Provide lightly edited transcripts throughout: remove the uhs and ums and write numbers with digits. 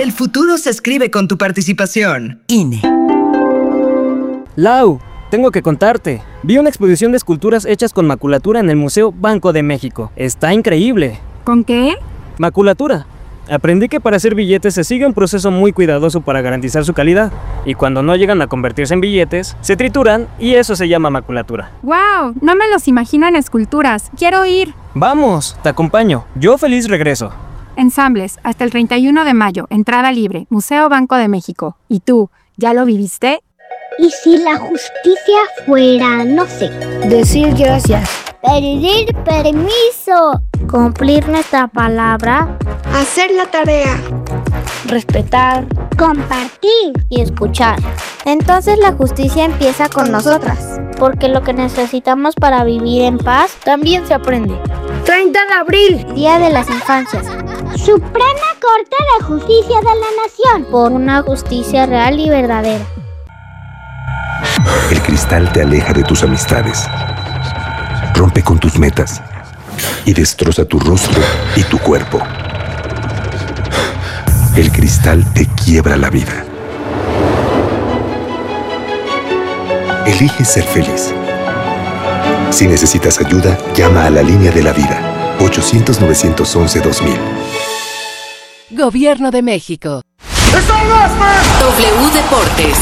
El futuro se escribe con tu participación. INE. Lau, tengo que contarte. Vi una exposición de esculturas hechas con maculatura en el Museo Banco de México. Está increíble. ¿Con qué? Maculatura. Aprendí que para hacer billetes se sigue un proceso muy cuidadoso para garantizar su calidad. Y cuando no llegan a convertirse en billetes, se trituran y eso se llama maculatura. ¡Wow! No me los imagino en esculturas. ¡Quiero ir! Vamos, te acompaño. Yo feliz regreso. Ensambles, hasta el 31 de mayo, entrada libre, Museo Banco de México. ¿Y tú, ya lo viviste? ¿Y si la justicia fuera, no sé? Decir gracias. Pedir permiso. Cumplir nuestra palabra. Hacer la tarea. Respetar. Compartir. Y escuchar. Entonces la justicia empieza con nosotras. Porque lo que necesitamos para vivir en paz también se aprende. 30 de abril. Día de las Infancias. Suprema Corte de Justicia de la Nación. Por una justicia real y verdadera. El cristal te aleja de tus amistades, rompe con tus metas y destroza tu rostro y tu cuerpo. El cristal te quiebra la vida. Elige ser feliz. Si necesitas ayuda, llama a la línea de la vida, 800-911-2000. Gobierno de México. W Deportes.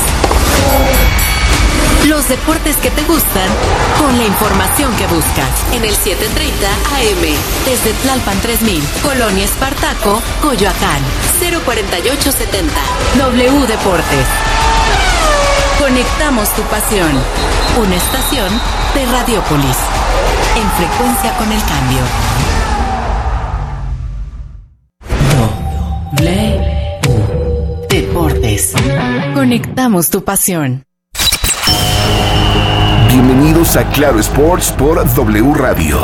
Los deportes que te gustan, con la información que buscas. En el 730 AM, desde Tlalpan 3000, Colonia Espartaco, Coyoacán, 04870. W Deportes. Conectamos tu pasión. Una estación de Radiopolis. En frecuencia con el cambio. W Deportes. Conectamos tu pasión. Bienvenidos a Claro Sports por W Radio.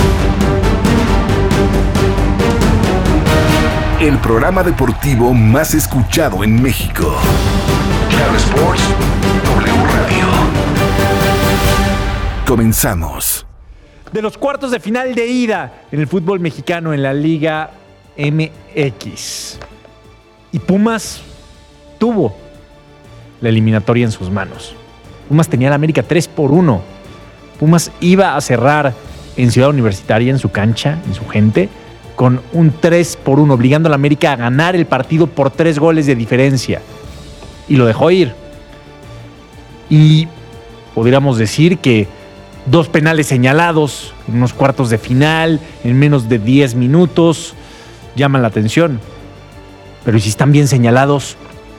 El programa deportivo más escuchado en México. Claro Sports, W Radio. Comenzamos. De los cuartos de final de ida en el fútbol mexicano en la Liga MX. Y Pumas tuvo la eliminatoria en sus manos. Pumas tenía la América 3-1. Pumas iba a cerrar en Ciudad Universitaria, en su cancha, en su gente, con un 3-1, obligando a la América a ganar el partido por 3 goles de diferencia. Y lo dejó ir. Y podríamos decir que 2 penales señalados en unos cuartos de final, en menos de 10 minutos, llaman la atención. Pero si están bien señalados,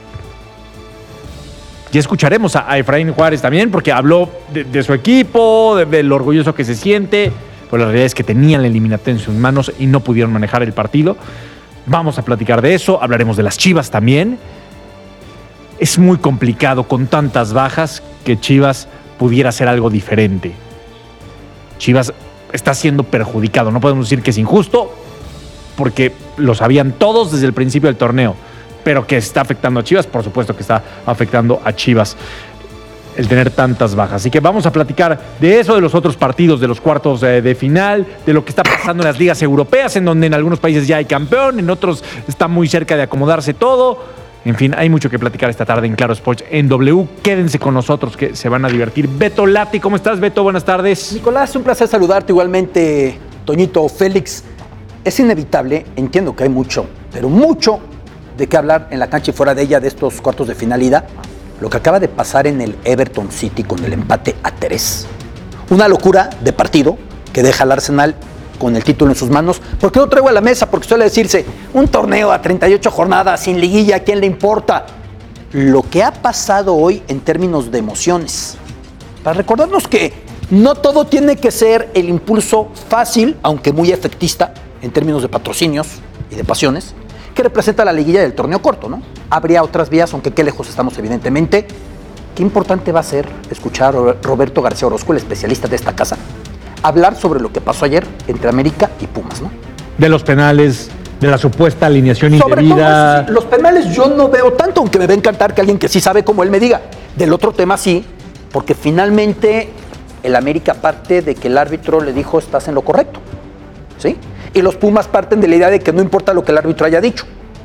ya escucharemos a Efraín Juárez también, porque habló de su equipo, de lo orgulloso que se siente, pero la realidad es que tenían la eliminatoria en sus manos y no pudieron manejar el partido. Vamos a platicar de eso, hablaremos de las Chivas también. Es muy complicado con tantas bajas que Chivas pudiera hacer algo diferente. Chivas está siendo perjudicado, no podemos decir que es injusto, porque lo sabían todos desde el principio del torneo. Pero que está afectando a Chivas, por supuesto que está afectando a Chivas el tener tantas bajas. Así que vamos a platicar de eso, de los otros partidos, de los cuartos de final, de lo que está pasando en las ligas europeas, en donde en algunos países ya hay campeón, en otros está muy cerca de acomodarse todo. En fin, hay mucho que platicar esta tarde en Claro Sports en W. Quédense con nosotros que se van a divertir. Beto Lati, ¿cómo estás, Beto? Buenas tardes. Nicolás, un placer saludarte igualmente, Toñito, Félix. Es inevitable, entiendo que hay mucho, pero mucho de qué hablar en la cancha y fuera de ella de estos cuartos de finalidad. Lo que acaba de pasar en el Everton City con el empate a 3. Una locura de partido que deja al Arsenal con el título en sus manos. ¿Por qué lo traigo a la mesa? Porque suele decirse, un torneo a 38 jornadas sin liguilla, ¿a quién le importa? Lo que ha pasado hoy en términos de emociones. Para recordarnos que no todo tiene que ser el impulso fácil, aunque muy efectista en términos de patrocinios y de pasiones, que representa la liguilla del torneo corto, ¿no? Habría otras vías, aunque qué lejos estamos evidentemente. Qué importante va a ser escuchar a Roberto García Orozco, el especialista de esta casa, hablar sobre lo que pasó ayer entre América y Pumas, ¿no? De los penales, de la supuesta alineación indebida. Sobre todo, los penales yo no veo tanto, aunque me va a encantar que alguien que sí sabe como él me diga. Del otro tema sí, porque finalmente el América parte de que el árbitro le dijo estás en lo correcto, ¿sí? Y los Pumas parten de la idea de que no importa lo que el árbitro haya dicho.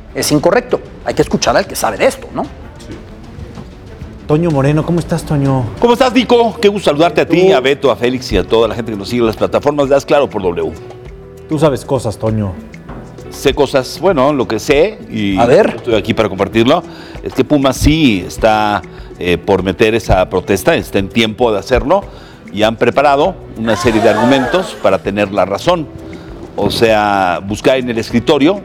es incorrecto. Hay que escuchar al que sabe de esto, ¿no? Toño Moreno, ¿cómo estás, Toño? ¿Cómo estás, Nico? Qué gusto saludarte a ti, a Beto, a Félix y a toda la gente que nos sigue en las plataformas de Haz Claro por W. Tú sabes cosas, Toño. Sé cosas, bueno, lo que sé, y a ver, estoy aquí para compartirlo, es que Pumas sí está por meter esa protesta, está en tiempo de hacerlo, y han preparado una serie de argumentos para tener la razón. O sea, buscar en el escritorio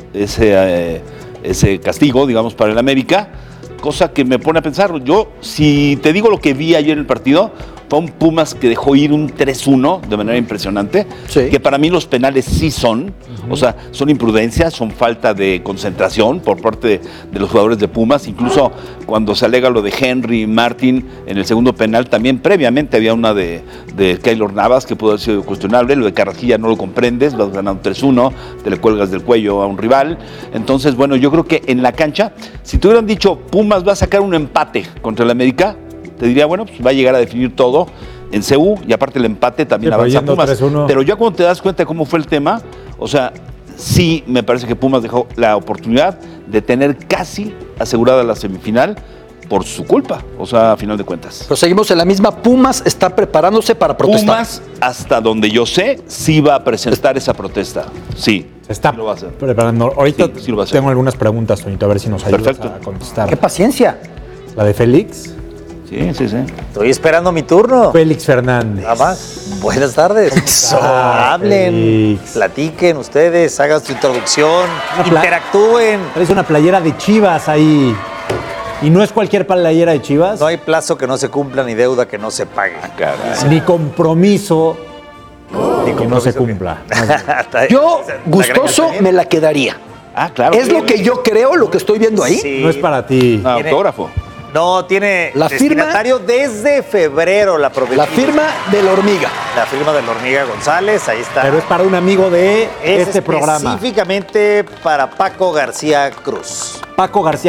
ese castigo, digamos, para el América, cosa que me pone a pensar. Yo, si te digo lo que vi ayer en el partido, fue un Pumas que dejó ir un 3-1 de manera impresionante, que para mí los penales sí son, o sea, son imprudencias, son falta de concentración por parte de los jugadores de Pumas, incluso cuando se alega lo de Henry y Martin en el segundo penal, también previamente había una de Keylor Navas que pudo haber sido cuestionable, lo de Carrasquilla no lo comprendes, vas ganando 3-1, te le cuelgas del cuello a un rival, entonces bueno, yo creo que en la cancha, si te hubieran dicho Pumas va a sacar un empate contra el América, te diría, bueno, pues va a llegar a definir todo en CU y aparte el empate también avanza Pumas. 3-1. Pero ya cuando te das cuenta de cómo fue el tema, o sea, sí me parece que Pumas dejó la oportunidad de tener casi asegurada la semifinal por su culpa, o sea, a final de cuentas. Pero seguimos en la misma. Pumas está preparándose para protestar. Pumas, hasta donde yo sé, sí va a presentar esa protesta. Sí. Está sí lo va a hacer. Preparando. Ahorita sí lo va a hacer. Tengo algunas preguntas, Toñito, a ver si nos ayudas a contestar. ¡Qué paciencia! La de Félix. Sí. Estoy esperando mi turno. Félix Fernández. Nada más. Buenas tardes. Hablen, Félix. Platiquen ustedes, hagan su introducción, interactúen. Traes una playera de Chivas ahí. ¿Y no es cualquier playera de Chivas? No hay plazo que no se cumpla ni deuda que no se pague. Ni compromiso que no se cumpla. Yo, gustoso, me la quedaría. Ah, claro. ¿Es lo que yo creo, lo que estoy viendo ahí? Sí. No es para ti. Autógrafo. No, tiene la destinatario firma, desde febrero la prometida. La firma de la hormiga. La firma de la hormiga González, ahí está. Pero es para un amigo de este programa. Específicamente para Paco García Cruz. Paco García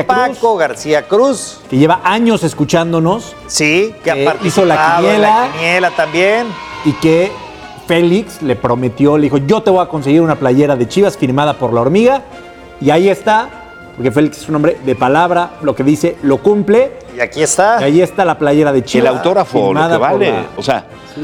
Cruz. Que lleva años escuchándonos. Sí, que ha participado hizo la quiniela también. Y que Félix le prometió, le dijo, yo te voy a conseguir una playera de Chivas firmada por la hormiga. Y ahí está. Porque Félix es un hombre de palabra, lo que dice lo cumple. Y aquí está. Y ahí está la playera de Chivas. El autógrafo, lo que vale. O sea,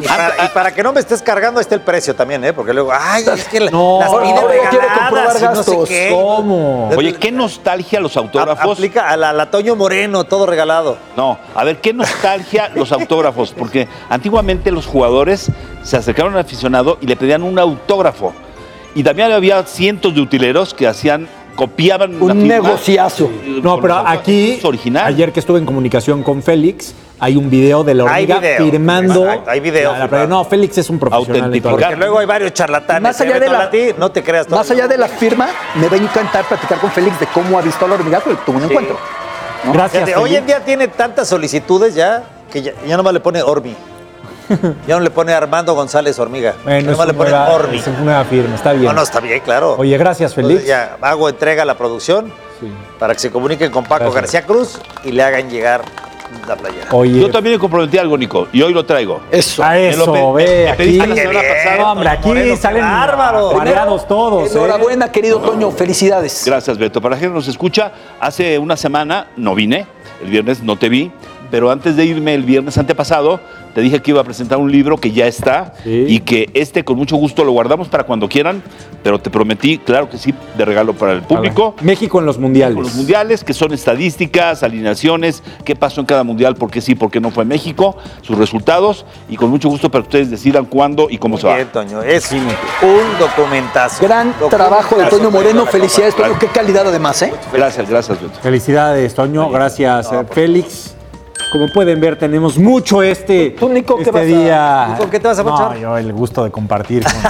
y para que no me estés cargando, ahí está el precio también, ¿eh? Porque luego, ay, es que las pide regaladas y no sé qué. ¿Cómo? Oye, qué nostalgia los autógrafos. Aplica a la Toño Moreno, todo regalado. No, a ver, qué nostalgia los autógrafos. Porque antiguamente los jugadores se acercaron al aficionado y le pedían un autógrafo. Y también había cientos de utileros que copiaban un negociazo. No, pero aquí, original. Ayer que estuve en comunicación con Félix, hay un video de la hormiga firmando. Exacto, hay video. No, Félix es un profesional. Porque luego hay varios charlatanes. Más allá no te creas. Más allá de la firma, me va a encantar platicar con Félix de cómo ha visto a la hormiga, porque tuvo un encuentro. ¿No? Gracias. Fíjate, hoy en día tiene tantas solicitudes ya que ya nomás le pone Orbi. Ya no le pone Armando González Hormiga. Bueno, nomás le pone Orbi. Es una firma, está bien. No, está bien, claro. Oye, gracias, Félix. Entonces ya hago entrega a la producción para que se comuniquen con Paco García Cruz y le hagan llegar la playera. Oye. Yo también le comprometí algo, Nico, y hoy lo traigo. Eso. A eso, ve, aquí. No, hombre, aquí salen bárbaros todos. Enhorabuena, querido Toño, felicidades. Gracias, Beto. Para la gente que nos escucha, hace una semana no vine, el viernes no te vi, pero antes de irme el viernes antepasado, te dije que iba a presentar un libro que ya está y que con mucho gusto lo guardamos para cuando quieran, pero te prometí, claro que sí, de regalo para el público. México en los mundiales. Los mundiales, que son estadísticas, alineaciones, qué pasó en cada mundial, por qué sí, por qué no fue México, sus resultados, y con mucho gusto para que ustedes decidan cuándo y cómo se va. Bien, Toño, es un documentazo. Gran trabajo de Toño Moreno, felicidades, Toño, qué calidad además, ¿eh? Gracias, Beto. Felicidades, Toño, gracias, Félix. Como pueden ver, tenemos mucho ¿Tú, Nico, día. Nico, ¿qué te vas a echar? No, yo el gusto de compartir con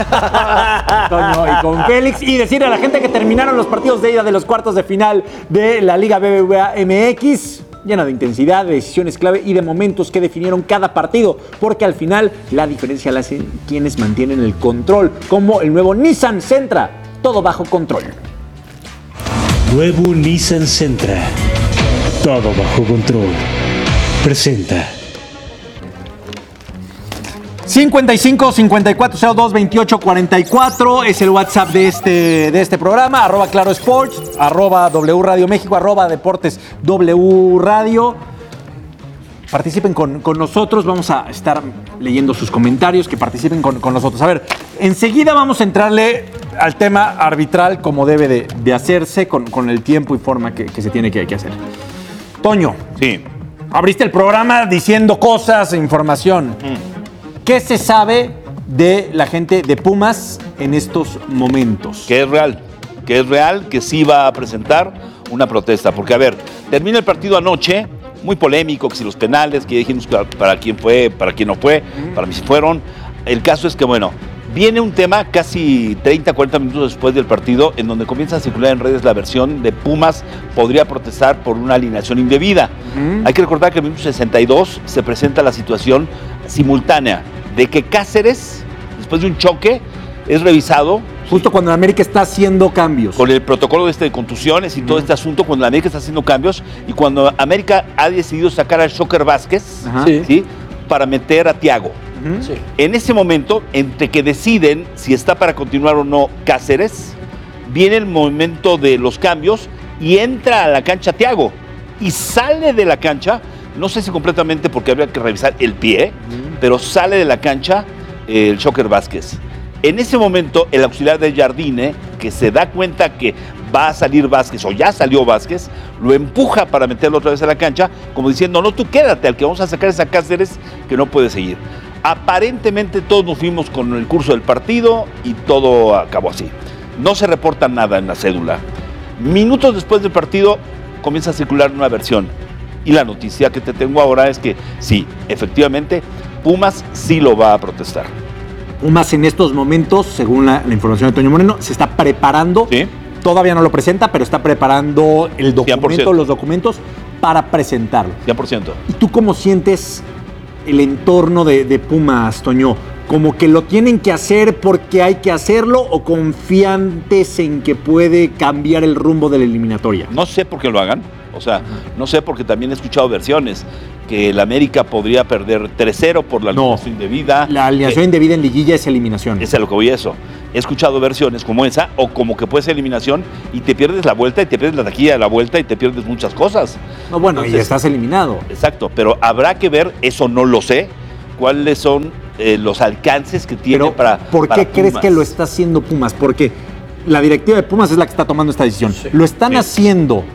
Toño y con Félix y decirle a la gente que terminaron los partidos de ida de los cuartos de final de la Liga BBVA MX, llena de intensidad, de decisiones clave y de momentos que definieron cada partido, porque al final la diferencia la hacen quienes mantienen el control, como el nuevo Nissan Sentra, todo bajo control. Nuevo Nissan Sentra, todo bajo control. Presenta. 55-5402-2844 es el WhatsApp de este programa, @Claro Sports, @W Radio México, @Deportes W Radio. Participen con nosotros, vamos a estar leyendo sus comentarios, que participen con nosotros. A ver, enseguida vamos a entrarle al tema arbitral como debe de hacerse, con el tiempo y forma que se tiene que hacer. Toño, sí. Abriste el programa diciendo cosas, información. ¿Qué se sabe de la gente de Pumas en estos momentos? Que es real, que sí va a presentar una protesta. Porque, a ver, termina el partido anoche, muy polémico, que si los penales, que dijimos para quién fue, para quién no fue, para mí sí fueron. El caso es que, bueno, viene un tema casi 30, 40 minutos después del partido, en donde comienza a circular en redes la versión de Pumas podría protestar por una alineación indebida. Hay que recordar que en el minuto 62 se presenta la situación simultánea de que Cáceres, después de un choque, es revisado. Justo cuando la América está haciendo cambios. Con el protocolo de contusiones y todo este asunto, cuando la América está haciendo cambios y cuando América ha decidido sacar al Shocker Vázquez, ¿sí? Para meter a Thiago. Sí. En ese momento, entre que deciden si está para continuar o no Cáceres, viene el momento de los cambios y entra a la cancha Thiago y sale de la cancha, no sé si completamente porque habría que revisar el pie, pero sale de la cancha el Shocker Vázquez. En ese momento, el auxiliar de Jardine, que se da cuenta que va a salir Vázquez o ya salió Vázquez, lo empuja para meterlo otra vez a la cancha, como diciendo, no, tú quédate, al que vamos a sacar es a Cáceres, que no puede seguir. Aparentemente todos nos fuimos con el curso del partido y todo acabó así. No se reporta nada en la cédula. Minutos después del partido comienza a circular una versión. Y la noticia que te tengo ahora es que sí, efectivamente, Pumas sí lo va a protestar. Pumas en estos momentos, según la información de Toño Moreno, se está preparando. ¿Sí? Todavía no lo presenta, pero está preparando el documento, 100%. Los documentos para presentarlo. 100%. ¿Y tú cómo sientes el entorno de Pumas, Toño? ¿Como que lo tienen que hacer porque hay que hacerlo o confiantes en que puede cambiar el rumbo de la eliminatoria? No sé por qué lo hagan. O sea, no sé porque también he escuchado versiones que el América podría perder 3-0 por la alineación indebida. La alineación indebida en liguilla es eliminación. Es a lo que voy a eso. He escuchado versiones como esa o como que puede ser eliminación y te pierdes la vuelta y te pierdes la taquilla de la vuelta y te pierdes muchas cosas. No, bueno, entonces, y estás eliminado. Exacto, pero habrá que ver, eso no lo sé, cuáles son los alcances que tiene para ¿por qué crees que lo está haciendo Pumas? Porque la directiva de Pumas es la que está tomando esta decisión. Sí. Lo están haciendo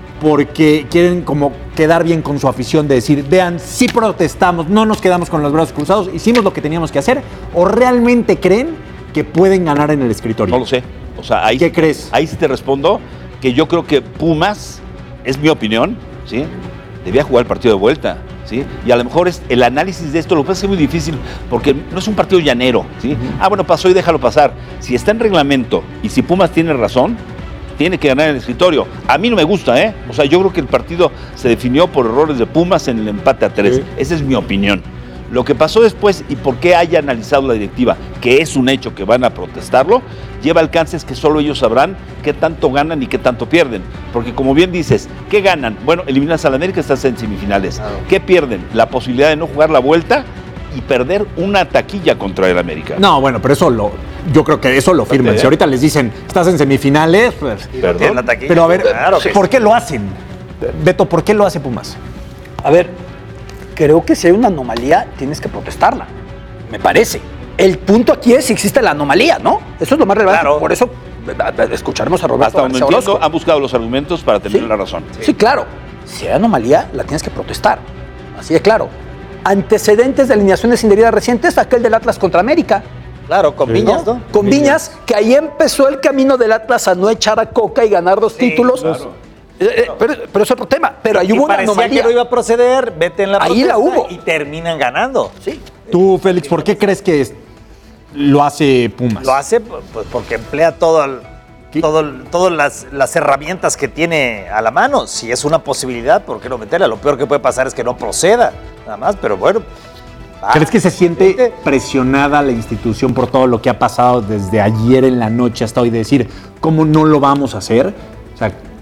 porque quieren como quedar bien con su afición de decir, vean, sí protestamos, no nos quedamos con los brazos cruzados, hicimos lo que teníamos que hacer, o realmente creen que pueden ganar en el escritorio. No lo sé. O sea, ahí, ¿qué crees? Ahí sí te respondo que yo creo que Pumas, es mi opinión, ¿sí? Debía jugar el partido de vuelta, ¿sí? Y a lo mejor es el análisis de esto, lo que pasa es que es muy difícil, porque no es un partido llanero, ¿sí? Bueno, pasó y déjalo pasar. Si está en reglamento y si Pumas tiene razón, tiene que ganar en el escritorio. A mí no me gusta, ¿eh? O sea, yo creo que el partido se definió por errores de Pumas en el empate a 3. Sí. Esa es mi opinión. Lo que pasó después y por qué haya analizado la directiva, que es un hecho que van a protestarlo, lleva alcances que solo ellos sabrán qué tanto ganan y qué tanto pierden. Porque como bien dices, ¿qué ganan? Bueno, eliminas a la América, estás en semifinales. Claro. ¿Qué pierden? La posibilidad de no jugar la vuelta y perder una taquilla contra el América. No, bueno, pero yo creo que eso lo firman. Si ahorita les dicen, estás en semifinales, pues, ¿perdón? La taquilla, pero a ver, claro, ¿por qué lo hacen? Beto, ¿por qué lo hace Pumas? A ver, creo que si hay una anomalía, tienes que protestarla. Me parece. El punto aquí es si existe la anomalía, ¿no? Eso es lo más relevante. Claro. Por eso escucharemos a Roberto. Hasta un momento han buscado los argumentos para tener la razón. Sí, claro. Si hay anomalía, la tienes que protestar. Así de claro. Antecedentes de alineaciones indebidas recientes, aquel del Atlas contra América. Claro, con Viñas, ¿no? Con Viñas, que ahí empezó el camino del Atlas a no echar a Coca y ganar 2 títulos. Claro. Pero es otro tema. Pero ahí hubo una anomalía. Que no iba a proceder, vete en la ahí la hubo. Y terminan ganando. Sí. Tú, Félix, ¿por qué crees que lo hace Pumas? Lo hace pues porque emplea todas las herramientas que tiene a la mano. Si es una posibilidad, ¿por qué no meterla? Lo peor que puede pasar es que no proceda, nada más, pero bueno. ¿Crees que se siente presionada la institución por todo lo que ha pasado desde ayer en la noche hasta hoy? De decir, ¿cómo no lo vamos a hacer? O sea,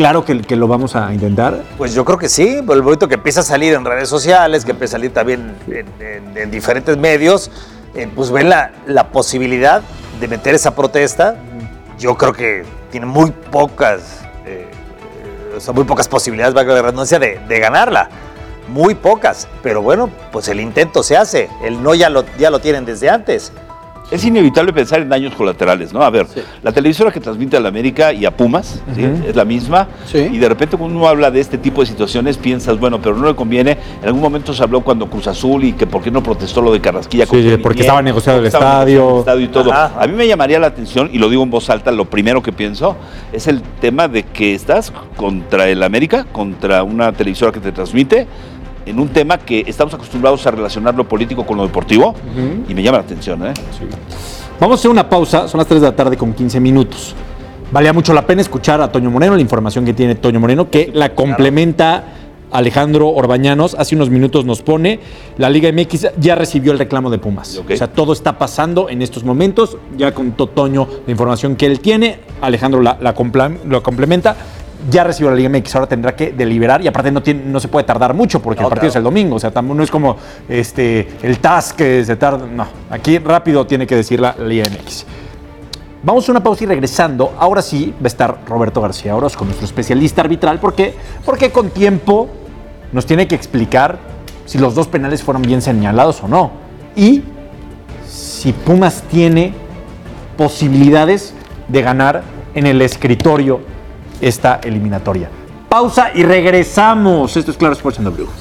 claro que lo vamos a intentar? Pues yo creo que sí, el momento que empieza a salir en redes sociales, que empieza a salir también en diferentes medios, pues ven la posibilidad de meter esa protesta. Yo creo que tiene muy pocas posibilidades, valga la redundancia, de ganarla. Muy pocas, pero bueno, pues el intento se hace, el no ya lo tienen desde antes. Es inevitable pensar en daños colaterales, ¿no? A ver, la televisora que transmite a la América y a Pumas, ¿sí? Es la misma, y de repente cuando uno habla de este tipo de situaciones piensas, bueno, pero no le conviene. En algún momento se habló cuando Cruz Azul y que por qué no protestó lo de Carrasquilla. Sí, porque estaba negociado el estadio y todo. Ajá. A mí me llamaría la atención, y lo digo en voz alta, lo primero que pienso es el tema de que estás contra el América, contra una televisora que te transmite, en un tema que estamos acostumbrados a relacionar lo político con lo deportivo, y me llama la atención, ¿eh? Sí. Vamos a hacer una pausa, son las 3 de la tarde con 15 minutos. Valía mucho la pena escuchar a Toño Moreno, la información que tiene Toño Moreno, que la complementa Alejandro Orbañanos. Hace unos minutos nos pone, la Liga MX ya recibió el reclamo de Pumas. Okay. O sea, todo está pasando en estos momentos, ya contó Toño la información que él tiene, Alejandro lo complementa. Ya recibió la Liga MX, ahora tendrá que deliberar y aparte no se puede tardar mucho porque el partido es el domingo, o sea, no es como el TAS que se tarda, no, aquí rápido tiene que decir la Liga MX. Vamos a una pausa y regresando, ahora sí va a estar Roberto García Orozco, nuestro especialista arbitral, porque con tiempo nos tiene que explicar si los 2 penales fueron bien señalados o no y si Pumas tiene posibilidades de ganar en el escritorio esta eliminatoria. Pausa y regresamos. Esto es Claro Sports en W.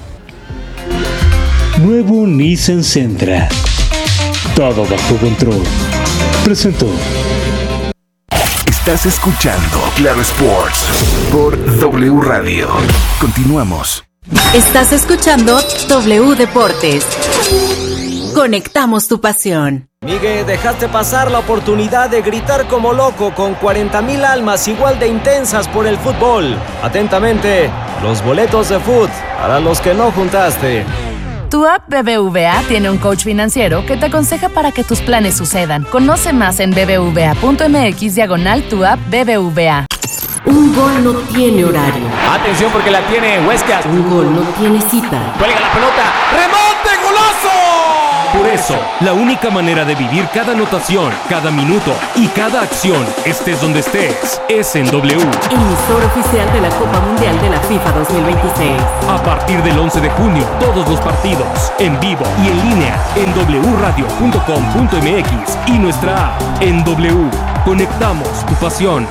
Nuevo Nissan Sentra. Todo bajo control. Presentó. Estás escuchando Claro Sports por W Radio. Continuamos. Estás escuchando W Deportes. Conectamos tu pasión. Miguel, dejaste pasar la oportunidad de gritar como loco con 40,000 almas igual de intensas por el fútbol. Atentamente, los boletos de fútbol para los que no juntaste. Tu app BBVA tiene un coach financiero que te aconseja para que tus planes sucedan. Conoce más en bbva.mx/tu app BBVA. Un gol no tiene horario. Atención porque la tiene Huescas. Un gol no tiene cita. Cuelga la pelota. ¡Remonte, golazo! Por eso, la única manera de vivir cada anotación, cada minuto y cada acción, estés donde estés, es en W. Emisor oficial de la Copa Mundial de la FIFA 2026. A partir del 11 de junio, todos los partidos, en vivo y en línea, en wradio.com.mx y nuestra app en W. Conectamos tu pasión.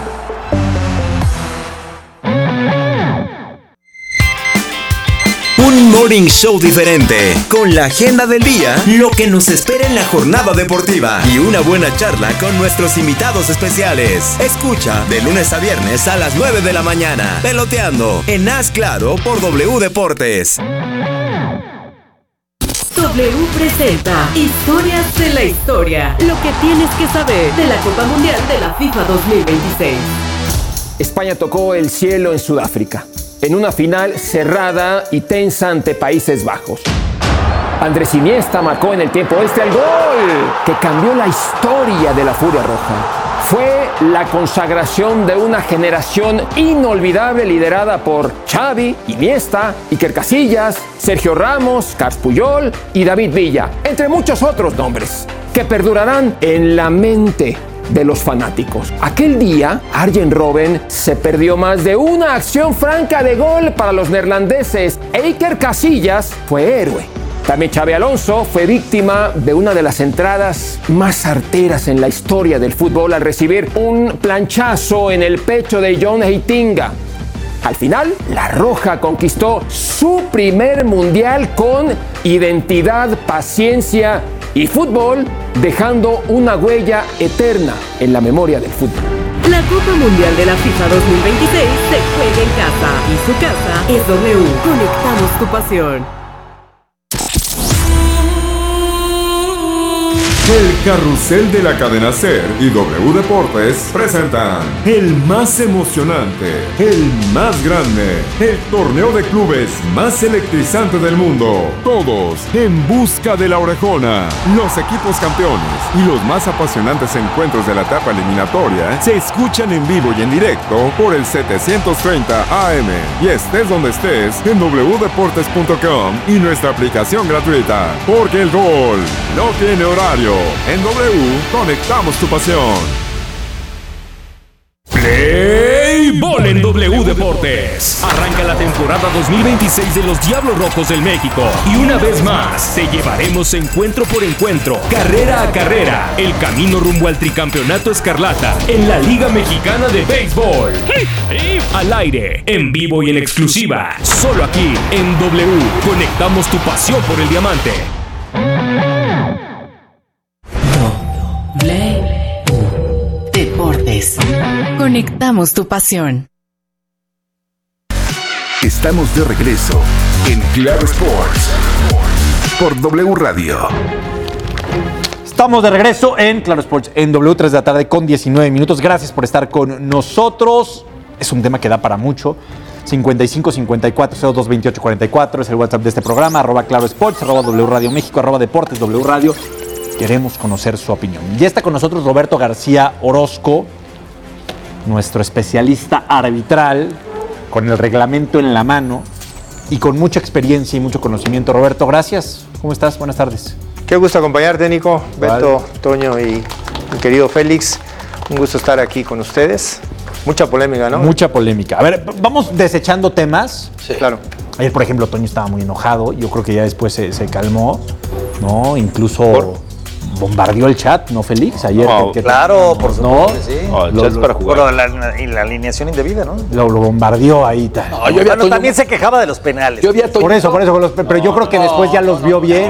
Un morning show diferente, con la agenda del día, lo que nos espera en la jornada deportiva y una buena charla con nuestros invitados especiales. Escucha de lunes a viernes a las 9 de la mañana, Peloteando en Haz Claro por W Deportes. W presenta Historias de la Historia, lo que tienes que saber de la Copa Mundial de la FIFA 2026. España tocó el cielo en Sudáfrica, en una final cerrada y tensa ante Países Bajos. Andrés Iniesta marcó en el tiempo extra el gol que cambió la historia de la Furia Roja. Fue la consagración de una generación inolvidable liderada por Xavi, Iniesta, Iker Casillas, Sergio Ramos, Carles Puyol y David Villa, entre muchos otros nombres que perdurarán en la mente de los fanáticos. Aquel día, Arjen Robben se perdió más de una acción franca de gol para los neerlandeses e Iker Casillas fue héroe. También Xabi Alonso fue víctima de una de las entradas más certeras en la historia del fútbol al recibir un planchazo en el pecho de John Heitinga. Al final, la Roja conquistó su primer mundial con identidad, paciencia y fútbol, dejando una huella eterna en la memoria del fútbol. La Copa Mundial de la FIFA 2026 se juega en casa y su casa es W. Conectamos tu pasión. El Carrusel de la Cadena SER y W Deportes presentan el más emocionante, el más grande, el torneo de clubes más electrizante del mundo. Todos en busca de la orejona. Los equipos campeones y los más apasionantes encuentros de la etapa eliminatoria se escuchan en vivo y en directo por el 730 AM. Y estés donde estés, en wdeportes.com y nuestra aplicación gratuita. Porque el gol no tiene horario. En W, conectamos tu pasión. Play Ball en W Deportes. Arranca la temporada 2026 de los Diablos Rojos del México. Y una vez más, te llevaremos encuentro por encuentro, carrera a carrera, el camino rumbo al tricampeonato escarlata en la Liga Mexicana de Béisbol. Al aire, en vivo y en exclusiva, solo aquí en W. Conectamos tu pasión por el diamante. Play Deportes. Conectamos tu pasión. Estamos de regreso en Claro Sports por W Radio. Estamos de regreso en Claro Sports en W, 3 de la tarde con 19 minutos. Gracias por estar con nosotros. Es un tema que da para mucho. 55 54 02 28 44 es el WhatsApp de este programa. @Claro Sports, @W Radio México, @Deportes W Radio. Queremos conocer su opinión. Ya está con nosotros Roberto García Orozco, nuestro especialista arbitral, con el reglamento en la mano y con mucha experiencia y mucho conocimiento. Roberto, gracias. ¿Cómo estás? Buenas tardes. Qué gusto acompañarte, Nico, Beto, Toño y mi querido Félix. Un gusto estar aquí con ustedes. Mucha polémica, ¿no? Mucha polémica. A ver, vamos desechando temas. Sí. Claro. Ayer, por ejemplo, Toño estaba muy enojado. Yo creo que ya después se calmó, ¿no? Incluso bombardeó el chat, ¿no, Félix? Ayer. Claro, por supuesto, ¿no? sí. El chat es para jugar. La alineación indebida, ¿no? Lo bombardeó ahí. También se quejaba de los penales. Por eso, pero yo creo que después ya los vio bien.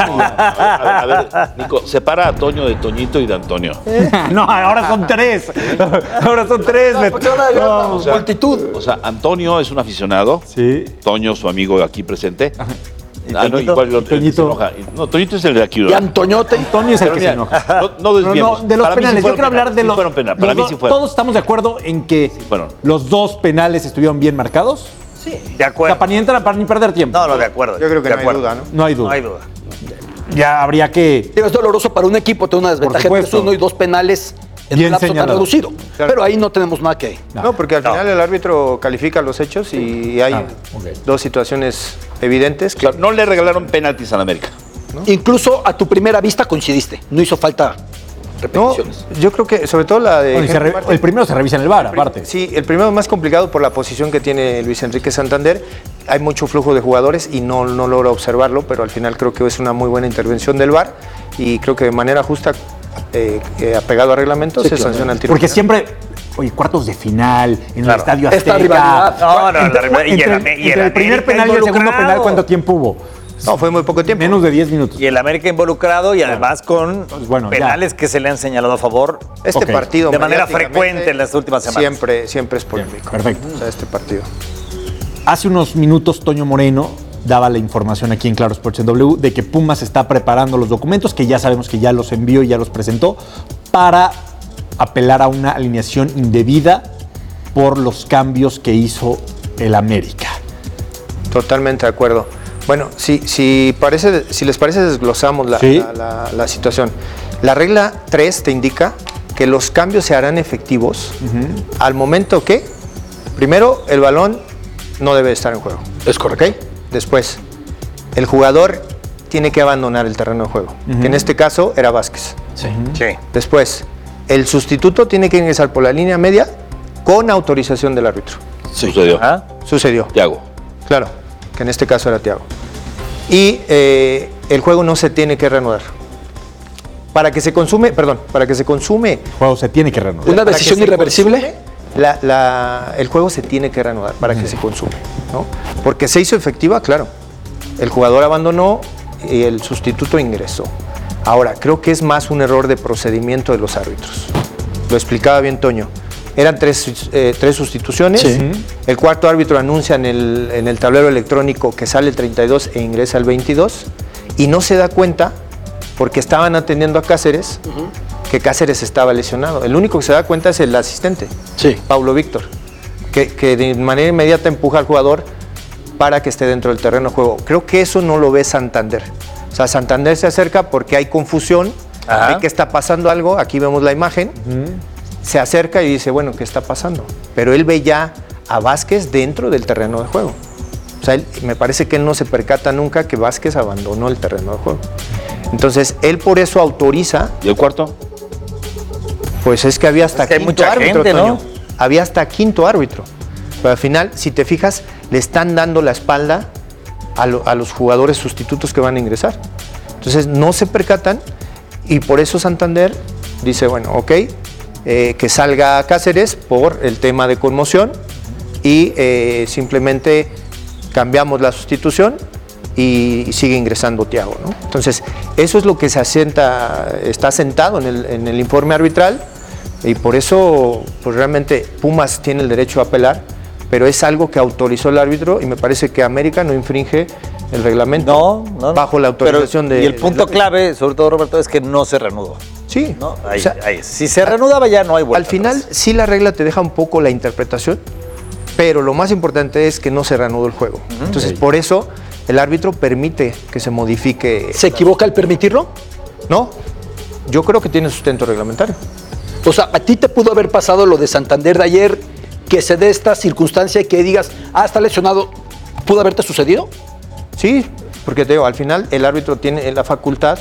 A ver, Nico, separa a Toño de Toñito y de Antonio. No, ahora son tres. Ahora son tres. Multitud. O sea, Antonio es un aficionado. Sí. Toño, su amigo aquí presente. Toñito? Igual Toñito se enoja. No, Toñito es el de aquí. Y Antoñote. Antonio es el que se enoja. No desviemos. No, de los penales. Yo quiero hablar de los. Para mí sí fueron. Todos estamos de acuerdo en que los dos penales estuvieron bien marcados. Sí, de acuerdo. O sea, para ni perder tiempo. No, de acuerdo. Yo creo que no hay duda, ¿no? No hay duda. No hay duda. Ya habría que. Es doloroso para un equipo tener una desventaja de 3-1 y 2 penales en un lapso tan reducido. Claro. Pero ahí no tenemos nada que... No, porque al final el árbitro califica los hechos y hay dos situaciones evidentes que... O sea, no le regalaron penaltis a la América. ¿No? Incluso a tu primera vista coincidiste. No hizo falta repeticiones. No, yo creo que sobre todo la de... El primero se revisa en el VAR, aparte. Sí, el primero es más complicado por la posición que tiene Luis Enrique Santander. Hay mucho flujo de jugadores y no logra observarlo, pero al final creo que es una muy buena intervención del VAR y creo que de manera justa, apegado a reglamentos, se sanciona el tiro. Porque siempre... Oye, cuartos de final, en el Estadio Azteca. Esta rivalidad. Entre el primer penal y el segundo penal, ¿cuánto tiempo hubo? No, fue muy poco tiempo. Menos de 10 minutos. Y el América involucrado y además con penales que se le han señalado a favor. Este partido. De manera frecuente en las últimas semanas. Siempre es polémico. Perfecto. O sea, este partido. Hace unos minutos, Toño Moreno daba la información aquí en Claro Sports en W de que Pumas está preparando los documentos, que ya sabemos que ya los envió y ya los presentó, para apelar a una alineación indebida por los cambios que hizo el América. Totalmente de acuerdo. Bueno, si les parece, desglosamos la situación. La regla 3 te indica que los cambios se harán efectivos al momento que, primero, el balón no debe estar en juego. Es correcto. ¿Okay? Después, el jugador tiene que abandonar el terreno de juego, que en este caso era Vázquez. Sí. Después, el sustituto tiene que ingresar por la línea media con autorización del árbitro. Sucedió. Sucedió. Thiago. Claro, que en este caso era Thiago. Y el juego no se tiene que reanudar. Para que se consume. El juego se tiene que reanudar. ¿Una decisión irreversible? El juego se tiene que reanudar para que se consume, ¿no? Porque se hizo efectiva, claro. El jugador abandonó y el sustituto ingresó. Ahora, creo que es más un error de procedimiento de los árbitros. Lo explicaba bien Toño. Eran tres sustituciones. Sí. El cuarto árbitro anuncia en el tablero electrónico que sale el 32 e ingresa el 22 y no se da cuenta porque estaban atendiendo a Cáceres, que Cáceres estaba lesionado. El único que se da cuenta es el asistente, Paulo Víctor, que de manera inmediata empuja al jugador para que esté dentro del terreno de juego. Creo que eso no lo ve Santander. O sea, Santander se acerca porque hay confusión, ve que está pasando algo, aquí vemos la imagen, se acerca y dice, bueno, ¿qué está pasando? Pero él ve ya a Vázquez dentro del terreno de juego. O sea, me parece que él no se percata nunca que Vázquez abandonó el terreno de juego. Entonces, él por eso autoriza. ¿Y el cuarto? Pues es que había hasta quinto árbitro, gente, Toño. ¿no? Había hasta quinto árbitro. Pero al final, si te fijas, le están dando la espalda a los jugadores sustitutos que van a ingresar. Entonces, no se percatan y por eso Santander dice, bueno, ok, que salga Cáceres por el tema de conmoción y simplemente cambiamos la sustitución y sigue ingresando Thiago, ¿no? Entonces, eso es lo que está sentado en el informe arbitral y por eso, pues realmente Pumas tiene el derecho a apelar, pero es algo que autorizó el árbitro y me parece que América no infringe el reglamento bajo la autorización de... Y el punto clave, sobre todo, Roberto, es que no se reanudó. Sí. ¿No? Ahí. Si se reanudaba ya no hay vuelta. Al final, sí la regla te deja un poco la interpretación, pero lo más importante es que no se reanudó el juego. Entonces, por eso el árbitro permite que se modifique. ¿Se equivoca al permitirlo? No, yo creo que tiene sustento reglamentario. O sea, ¿a ti te pudo haber pasado lo de Santander de ayer, que se dé esta circunstancia y que digas, está lesionado? ¿Pudo haberte sucedido? Sí, porque te digo, al final el árbitro tiene la facultad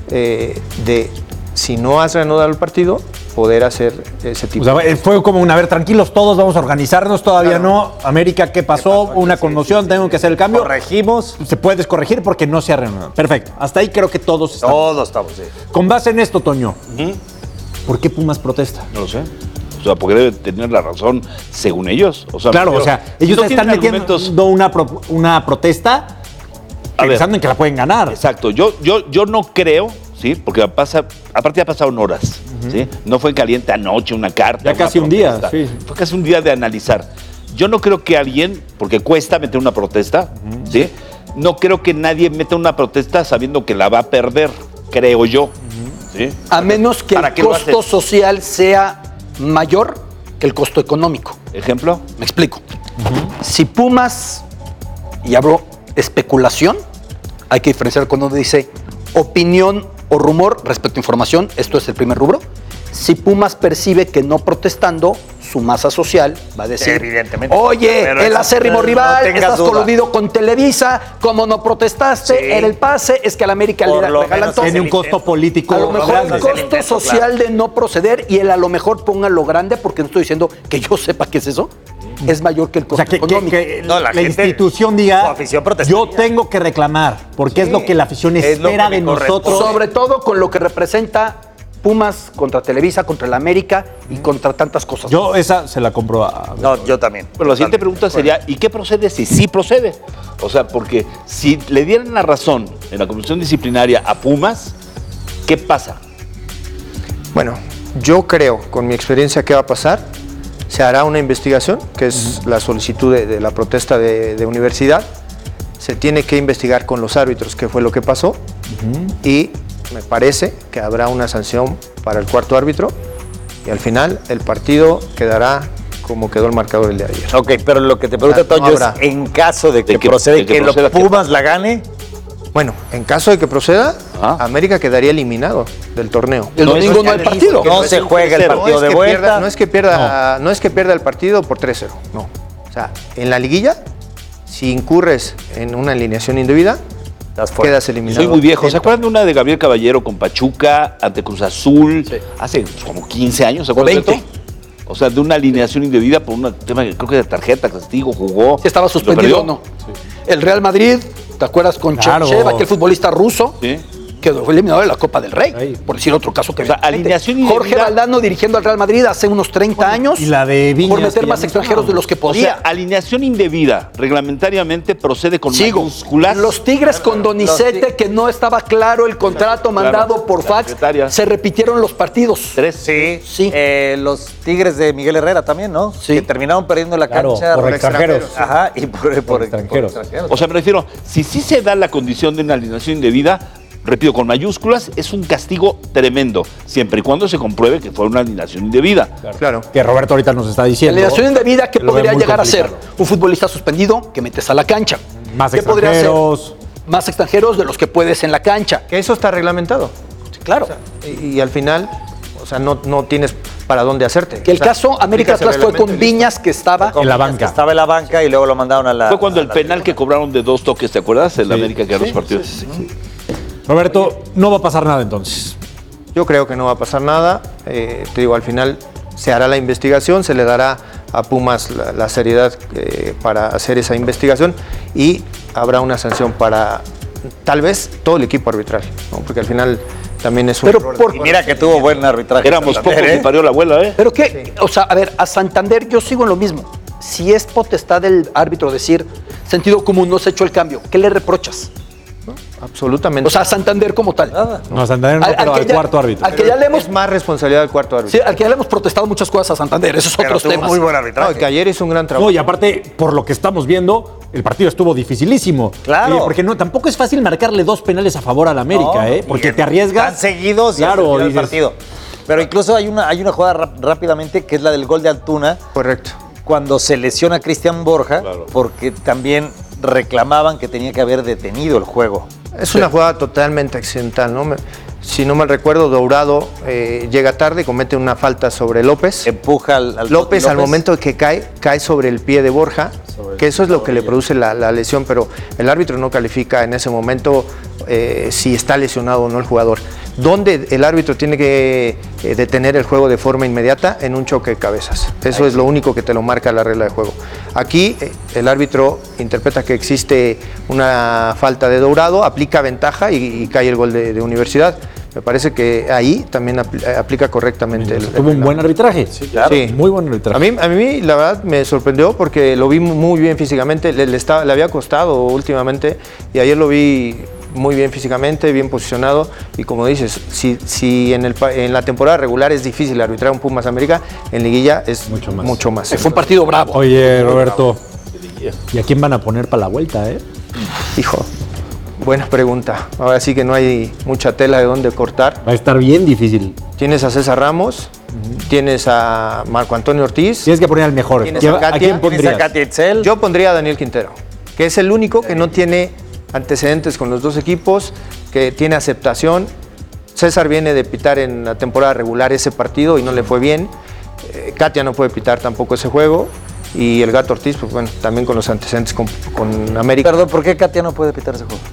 de, si no has reanudado el partido, poder hacer ese tipo de cosas. Fue como a ver, tranquilos todos, vamos a organizarnos, todavía no. América, ¿qué pasó? Una conmoción, tengo que hacer el cambio. Corregimos. Se puede descorregir porque no se ha reanudado. Perfecto, hasta ahí creo que todos estamos. Todos estamos, sí. Con base en esto, Toño, ¿por qué Pumas protesta? No lo sé. O sea, porque debe tener la razón según ellos. O sea, claro, o sea, ellos están metiendo una protesta pensando en que la pueden ganar. Exacto, yo no creo, ¿sí? Porque aparte ya pasaron horas, ¿sí? No fue en caliente anoche una carta. Ya casi un día, sí. Fue casi un día de analizar. Yo no creo que alguien, porque cuesta meter una protesta, ¿sí? No creo que nadie meta una protesta sabiendo que la va a perder, creo yo. ¿Sí? A menos que el costo social sea mayor que el costo económico. ¿Ejemplo? Me explico. Si Pumas, y hablo especulación, hay que diferenciar cuando dice opinión o rumor respecto a información, esto es el primer rubro. Si Pumas percibe que no protestando, su masa social va a decir, evidentemente, oye, el acérrimo rival, estás coludido con Televisa, como no protestaste, era el pase, es que a la América le regalan todo. Tiene un costo político. A lo mejor el costo social de no proceder y él a lo mejor ponga lo grande, porque no estoy diciendo que yo sepa qué es eso, es mayor que el costo económico. Que la institución diga, yo tengo que reclamar, porque es lo que la afición espera de nosotros. Sobre todo con lo que representa Pumas contra Televisa, contra la América y contra tantas cosas. Yo esa se la compro a... No, yo también. Bueno, la siguiente pregunta sería, ¿y qué procede si sí procede? O sea, porque si le dieran la razón en la comisión disciplinaria a Pumas, ¿qué pasa? Bueno, yo creo, con mi experiencia, ¿qué va a pasar? Se hará una investigación, que es la solicitud de la protesta de universidad. Se tiene que investigar con los árbitros qué fue lo que pasó y me parece que habrá una sanción para el cuarto árbitro y al final el partido quedará como quedó el marcador el día de ayer. Ok, pero lo que te pregunta Toño es, en caso de que proceda y que los Pumas la gane. Bueno, en caso de que proceda, América quedaría eliminado del torneo. El domingo no hay partido. No se juega el partido de vuelta. No es que pierda el partido por 3-0, no. O sea, en la liguilla, si incurres en una alineación indebida, quedas eliminado. Soy muy viejo. ¿Se acuerdan de una de Gabriel Caballero con Pachuca ante Cruz Azul? Sí. Hace como 15 años, ¿se acuerdan? 20. O sea, de una alineación indebida por un tema, creo que de tarjeta, castigo, jugó. Sí, estaba suspendido o no. Sí. El Real Madrid, ¿te acuerdas con Cherchev, aquel futbolista ruso? Sí. Quedó eliminado de la Copa del Rey, por decir otro caso que alineación indebida. Jorge Valdano dirigiendo al Real Madrid hace unos 30 años. Y la de Viñas, por meter más extranjeros de los que podía. O sea, alineación indebida, reglamentariamente procede con mayúsculas. Los Tigres con Donizete, que no estaba claro el contrato mandado por fax, se repitieron los partidos. 3. Sí. Los Tigres de Miguel Herrera también, ¿no? Sí. Que terminaron perdiendo la cancha por extranjeros. Ajá, y por extranjeros. O sea, me refiero, si sí se da la condición de una alineación indebida, repito, con mayúsculas, es un castigo tremendo, siempre y cuando se compruebe que fue una alineación indebida. Claro. Que Roberto ahorita nos está diciendo. Alineación indebida, ¿qué lo ve podría muy llegar complicado. a ser? Un futbolista suspendido que metes a la cancha. Más ¿Qué podría ser? extranjeros. Más extranjeros de los que puedes en la cancha. Que eso está reglamentado. Sí, claro. O sea, y al final, o sea, no tienes para dónde hacerte. Que el O sea, caso América aplicas el Atlas fue reglamento con y listo. Viñas, que estaba En la banca. Estaba en la banca y luego lo mandaron a la... Fue cuando a el la penal que cobraron de 2 toques, ¿te acuerdas? El América que ganó los partidos. Roberto, no va a pasar nada entonces. Yo creo que no va a pasar nada. Te digo, al final se hará la investigación, se le dará a Pumas la seriedad para hacer esa investigación y habrá una sanción para tal vez todo el equipo arbitral, ¿no? Porque al final también es un error. Y mira que tuvo buen arbitraje. Éramos pocos y parió la abuela, ¿eh? Pero qué, o sea, a ver, a Santander yo sigo en lo mismo. Si es potestad del árbitro decir sentido común, no se echó el cambio, ¿qué le reprochas? Absolutamente. O sea, a Santander como tal. Nada. No, Santander no, pero al cuarto árbitro. Al que ya le hemos, Es más responsabilidad del cuarto árbitro. sí, al que ya le hemos protestado muchas cosas a Santander, esos Pero otros tuvo temas. muy buen arbitraje. No, que ayer hizo un gran trabajo. No, y aparte, por lo que estamos viendo, el partido estuvo dificilísimo. Claro. Porque no, tampoco es fácil marcarle 2 penales a favor al América, No, ¿eh? Porque y te arriesgas. Están seguidos y Claro, hasta el final del dices- partido. Pero incluso hay una jugada rápidamente que es la del gol de Antuna. Correcto. Cuando se lesiona Cristian Borja, porque también reclamaban que tenía que haber detenido el juego. Es una jugada totalmente accidental, ¿no? Si no mal recuerdo, Dourado llega tarde, comete una falta sobre López. Empuja al López al momento de que cae sobre el pie de Borja, que eso es lo que le produce la lesión, pero el árbitro no califica en ese momento si está lesionado o no el jugador. ¿Dónde el árbitro tiene que detener el juego de forma inmediata? En un choque de cabezas. Eso es lo único que te lo marca la regla de juego. Aquí el árbitro interpreta que existe una falta de Dourado, aplica ventaja y cae el gol de Universidad. Me parece que ahí también aplica correctamente el Tuvo un buen arbitraje. Sí, claro. Sí. Muy buen arbitraje. A mí, la verdad, me sorprendió porque lo vi muy bien físicamente. Le había costado últimamente y ayer lo vi muy bien físicamente, bien posicionado. Y como dices, si en la temporada regular es difícil arbitrar un Pumas América, en liguilla es mucho más. Fue un partido bravo. Oye, Roberto, ¿y a quién van a poner para la vuelta, eh? Hijo, buena pregunta. Ahora sí que no hay mucha tela de dónde cortar. Va a estar bien difícil. Tienes a César Ramos, tienes a Marco Antonio Ortiz. Tienes que poner al mejor. Tienes a Katia. quién pondrías? Yo pondría a Daniel Quintero, que es el único que no tiene antecedentes con los dos equipos, que tiene aceptación. César viene de pitar en la temporada regular ese partido y no le fue bien. Katia no puede pitar tampoco ese juego. Y el Gato Ortiz, pues bueno, también con los antecedentes con América. Perdón, ¿por qué Katia no puede pitar ese juego?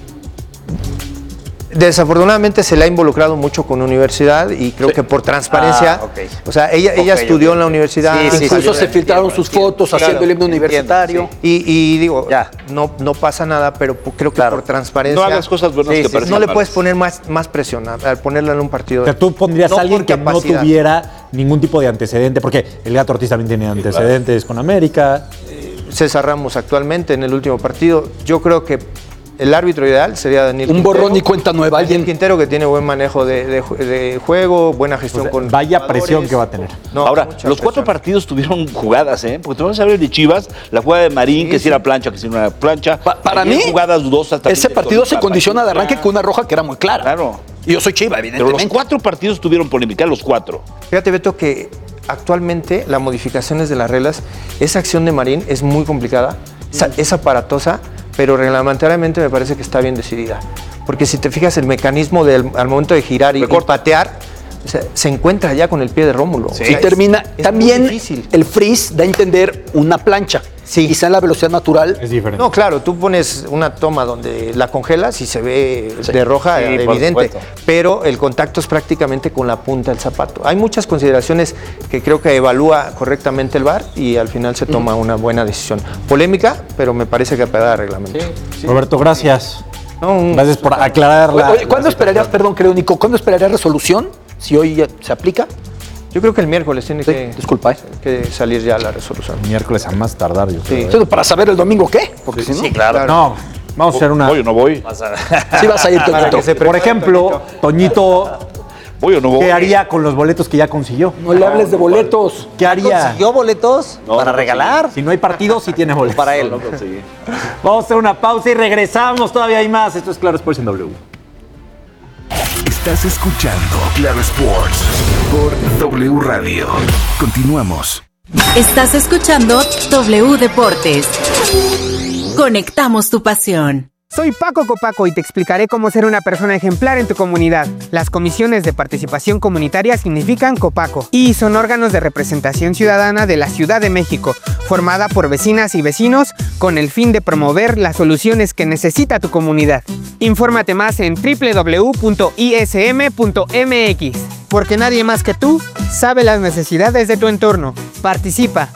Desafortunadamente se le ha involucrado mucho con universidad y creo que por transparencia, o sea, ella estudió en la universidad. Incluso se filtraron sus fotos haciendo el himno universitario. Y digo, no pasa nada, pero creo que por transparencia. No hagas cosas buenas que parecen no le malas. puedes poner más presión al ponerla en un partido. O sea, tú pondrías a alguien por que no capacidad. tuviera ningún tipo de antecedente, porque el Gato Ortiz también tiene antecedentes con América. César Ramos actualmente en el último partido. Yo creo que el árbitro ideal sería Daniel Un Quintero. borrón y cuenta nueva. Daniel Quintero, que tiene buen manejo de juego, buena gestión con Vaya jugadores. presión que va a tener. No, Ahora, mucha los 4 presión. partidos tuvieron jugadas, ¿eh? Porque tú vas a ver de Chivas, la jugada de Marín, que si era plancha, que si no era plancha. Para Ayer mí, jugadas dudosas también ese de partido se Toluca, condiciona de arranque Pachuca. con una roja que era muy clara. Claro. Y yo soy Chiva, Pero evidentemente. los 4 partidos tuvieron polémica, los 4. Fíjate, Beto, que actualmente las modificaciones de las reglas, esa acción de Marín es muy complicada, es aparatosa, pero reglamentariamente me parece que está bien decidida. Porque si te fijas, el mecanismo al momento de girar y patear, o sea, se encuentra ya con el pie de Rómulo. Sí. O sea, Y termina. es También muy difícil. el freeze da a entender una plancha. Sí. Quizá en la velocidad natural. Es diferente. No, claro, tú pones una toma donde la congelas y se ve de roja, Sí, por evidente, supuesto. pero el contacto es prácticamente con la punta del zapato. Hay muchas consideraciones que creo que evalúa correctamente el VAR y al final se toma una buena decisión. Polémica, pero me parece que apegada al reglamento. Roberto, gracias. No, Gracias por aclarar la. Oye, ¿cuándo esperarías, perdón, creo, Nico, ¿cuándo esperarías resolución? Si hoy ya se aplica. Yo creo que el miércoles tiene Disculpa, que salir ya la resolución. Miércoles a más tardar, yo creo. Entonces, para saber el domingo qué. Porque si no. Sí, claro. No, vamos a hacer una. ¿Voy o no voy? Sí vas a ir, Toñito. Por ejemplo, Toñito, ¿Voy o no voy? ¿qué haría con los boletos que ya consiguió? No le hables de boletos. ¿Qué haría? ¿Consiguió boletos para regalar? Si no hay partido, sí tiene boletos. Para él. No conseguí. Vamos a hacer una pausa y regresamos. Todavía hay más. Esto es Claro Sports en W. Estás escuchando Claro Sports por W Radio. Continuamos. Estás escuchando W Deportes. Conectamos tu pasión. Soy Paco Copaco y te explicaré cómo ser una persona ejemplar en tu comunidad. Las comisiones de participación comunitaria significan Copaco y son órganos de representación ciudadana de la Ciudad de México, formada por vecinas y vecinos con el fin de promover las soluciones que necesita tu comunidad. Infórmate más en www.ism.mx, porque nadie más que tú sabe las necesidades de tu entorno. Participa.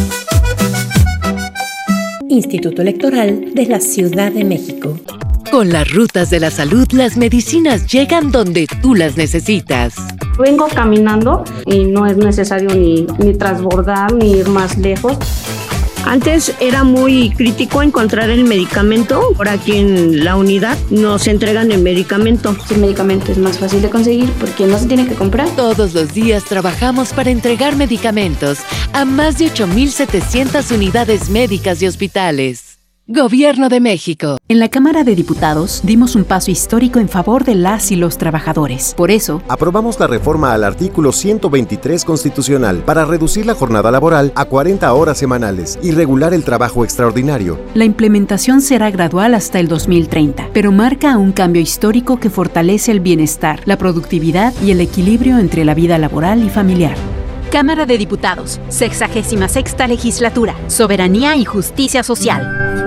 Instituto Electoral de la Ciudad de México. Con las rutas de la salud, las medicinas llegan donde tú las necesitas. Vengo caminando y no es necesario ni transbordar ni ir más lejos. Antes era muy crítico encontrar el medicamento. Por aquí en la unidad nos entregan el medicamento. El medicamento es más fácil de conseguir porque no se tiene que comprar. Todos los días trabajamos para entregar medicamentos a más de 8,700 unidades médicas y hospitales. Gobierno de México. En la Cámara de Diputados dimos un paso histórico en favor de las y los trabajadores. Por eso, aprobamos la reforma al artículo 123 constitucional para reducir la jornada laboral a 40 horas semanales y regular el trabajo extraordinario. La implementación será gradual hasta el 2030, pero marca un cambio histórico que fortalece el bienestar, la productividad y el equilibrio entre la vida laboral y familiar. Cámara de Diputados, 66ª Legislatura, Soberanía y Justicia Social.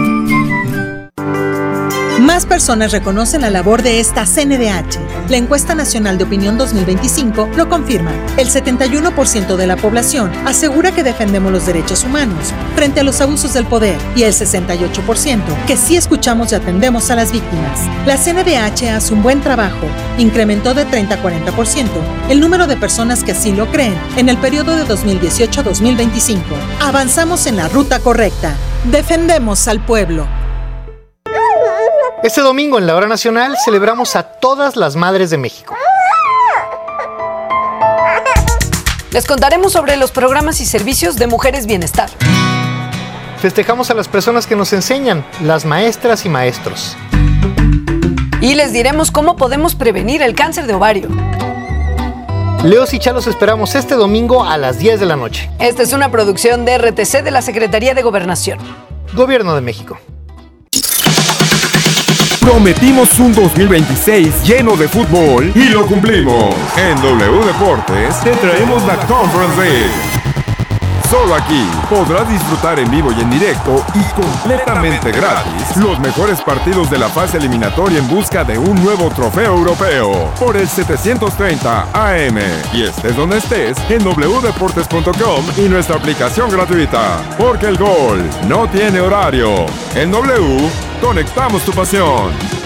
Más personas reconocen la labor de esta CNDH. La encuesta nacional de opinión 2025 lo confirma. El 71% de la población asegura que defendemos los derechos humanos frente a los abusos del poder y el 68% que sí escuchamos y atendemos a las víctimas. La CNDH hace un buen trabajo. Incrementó de 30 a 40% el número de personas que así lo creen en el periodo de 2018 a 2025. Avanzamos en la ruta correcta. Defendemos al pueblo. Este domingo en la Hora Nacional celebramos a todas las madres de México. Les contaremos sobre los programas y servicios de Mujeres Bienestar. Festejamos a las personas que nos enseñan, las maestras y maestros. Y les diremos cómo podemos prevenir el cáncer de ovario. Leos y Chalos esperamos este domingo a las 10 de la noche. Esta es una producción de RTC de la Secretaría de Gobernación. Gobierno de México. Prometimos un 2026 lleno de fútbol y lo cumplimos. En W Deportes te traemos la Conference League. Solo aquí podrás disfrutar en vivo y en directo y completamente gratis los mejores partidos de la fase eliminatoria en busca de un nuevo trofeo europeo por el 730 AM. Y estés donde estés en wdeportes.com y nuestra aplicación gratuita. Porque el gol no tiene horario. En W, conectamos tu pasión.